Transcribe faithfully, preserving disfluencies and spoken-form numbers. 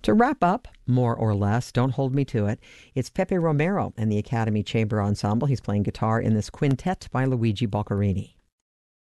To wrap up, more or less, don't hold me to it, it's Pepe Romero and the Academy Chamber Ensemble. He's playing guitar in this quintet by Luigi Boccherini.